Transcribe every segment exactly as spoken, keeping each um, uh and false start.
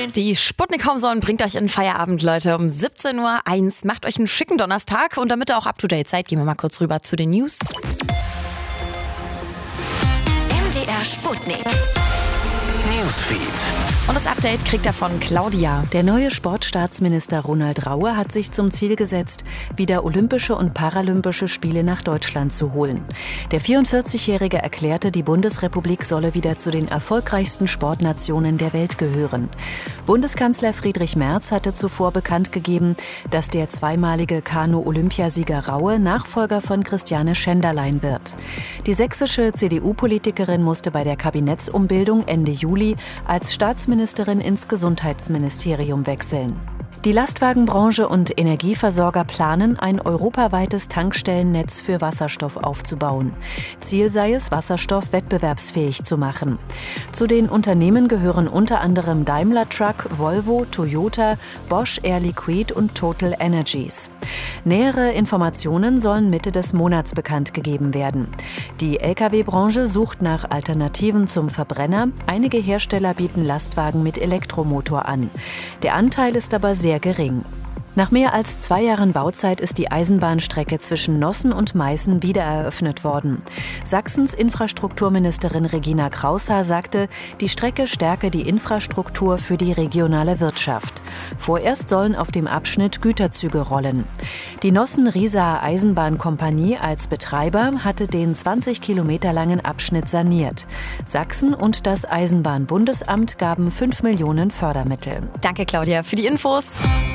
Die Sputnik Homezone bringt euch in Feierabend, Leute, um siebzehn Uhr eins. Macht euch einen schicken Donnerstag und damit ihr auch up-to-date seid, gehen wir mal kurz rüber zu den News. M D R Sputnik Newsfeed. Und das Update kriegt er von Claudia. Der neue Sportstaatsminister Ronald Raue hat sich zum Ziel gesetzt, wieder Olympische und Paralympische Spiele nach Deutschland zu holen. Der vierundvierzigjährige erklärte, die Bundesrepublik solle wieder zu den erfolgreichsten Sportnationen der Welt gehören. Bundeskanzler Friedrich Merz hatte zuvor bekannt gegeben, dass der zweimalige Kanu-Olympiasieger Raue Nachfolger von Christiane Schenderlein wird. Die sächsische C D U-Politikerin musste bei der Kabinettsumbildung Ende Juli als Staatsministerin ins Gesundheitsministerium wechseln. Die Lastwagenbranche und Energieversorger planen, ein europaweites Tankstellennetz für Wasserstoff aufzubauen. Ziel sei es, Wasserstoff wettbewerbsfähig zu machen. Zu den Unternehmen gehören unter anderem Daimler Truck, Volvo, Toyota, Bosch, Air Liquide und Total Energies. Nähere Informationen sollen Mitte des Monats bekannt gegeben werden. Die L K W-Branche sucht nach Alternativen zum Verbrenner. Einige Hersteller bieten Lastwagen mit Elektromotor an. Der Anteil ist aber sehr gering. Nach mehr als zwei Jahren Bauzeit ist die Eisenbahnstrecke zwischen Nossen und Meißen wiedereröffnet worden. Sachsens Infrastrukturministerin Regina Kraushaar sagte, die Strecke stärke die Infrastruktur für die regionale Wirtschaft. Vorerst sollen auf dem Abschnitt Güterzüge rollen. Die Nossen-Riesaer Eisenbahnkompanie als Betreiber hatte den zwanzig Kilometer langen Abschnitt saniert. Sachsen und das Eisenbahnbundesamt gaben fünf Millionen Fördermittel. Danke, Claudia, für die Infos.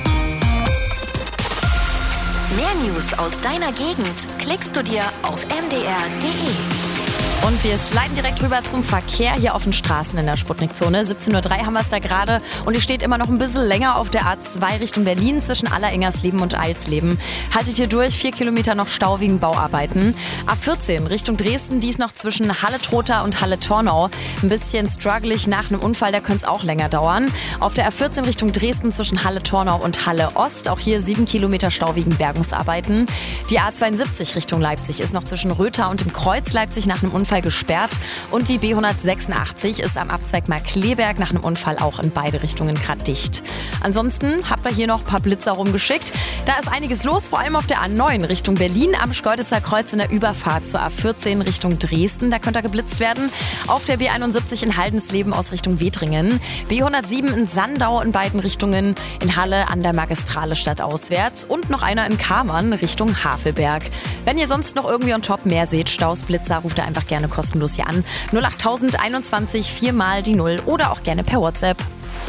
Mehr News aus deiner Gegend klickst du dir auf m d r punkt d e. Und wir sliden direkt rüber zum Verkehr hier auf den Straßen in der Sputnik-Zone. siebzehn Uhr drei haben wir es da gerade und ihr steht immer noch ein bisschen länger auf der A zwei Richtung Berlin zwischen Allerengersleben und Eilsleben. Haltet hier durch, vier Kilometer noch Stau wegen Bauarbeiten. A vierzehn Richtung Dresden, dies noch zwischen Halle-Trotha und Halle-Tornau. Ein bisschen strugglig nach einem Unfall, da könnte es auch länger dauern. Auf der A vierzehn Richtung Dresden zwischen Halle-Tornau und Halle-Ost, auch hier sieben Kilometer Stau wegen Bergungsarbeiten. Die A zweiundsiebzig Richtung Leipzig ist noch zwischen Rötha und dem Kreuz Leipzig nach einem Unfall gesperrt und die B hundertsechsundachtzig ist am Abzweig Markkleeberg nach einem Unfall auch in beide Richtungen gerade dicht. Ansonsten habt ihr hier noch ein paar Blitzer rumgeschickt. Da ist einiges los, vor allem auf der A neun Richtung Berlin am Schkeuditzer Kreuz in der Überfahrt zur A vierzehn Richtung Dresden. Da könnte geblitzt werden. Auf der B einundsiebzig in Haldensleben aus Richtung Wedringen. B hundertsieben in Sandau in beiden Richtungen. In Halle an der Magistrale stadtauswärts. Und noch einer in Kammern Richtung Havelberg. Wenn ihr sonst noch irgendwie on top mehr seht, Staus, Blitzer, ruft ihr einfach gerne kostenlos hier an. null acht einundzwanzig vier mal die null oder auch gerne per WhatsApp.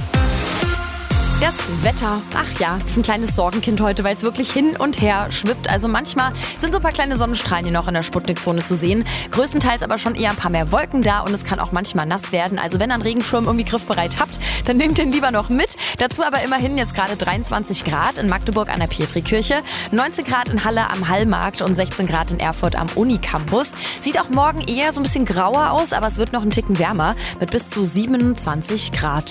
Das Wetter, ach ja, ist ein kleines Sorgenkind heute, weil es wirklich hin und her schwippt. Also manchmal sind so ein paar kleine Sonnenstrahlen hier noch in der Sputnik-Zone zu sehen. Größtenteils aber schon eher ein paar mehr Wolken da und es kann auch manchmal nass werden. Also wenn ihr einen Regenschirm irgendwie griffbereit habt, dann nehmt den lieber noch mit. Dazu aber immerhin jetzt gerade dreiundzwanzig Grad in Magdeburg an der Petrikirche, neunzehn Grad in Halle am Hallmarkt und sechzehn Grad in Erfurt am Unicampus. Sieht auch morgen eher so ein bisschen grauer aus, aber es wird noch einen Ticken wärmer mit bis zu siebenundzwanzig Grad.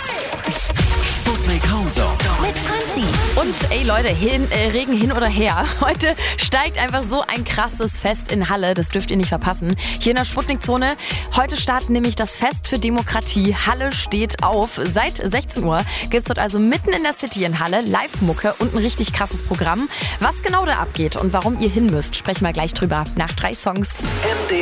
Sputnik Homezone mit Franzi. Und ey Leute, hin, äh, Regen hin oder her. Heute steigt einfach so ein krasses Fest in Halle. Das dürft ihr nicht verpassen. Hier in der Sputnik-Zone. Heute startet nämlich das Fest für Demokratie. Halle steht auf. Seit sechzehn Uhr gibt's dort also mitten in der City in Halle Live-Mucke und ein richtig krasses Programm. Was genau da abgeht und warum ihr hin müsst, sprechen wir gleich drüber nach drei Songs. M D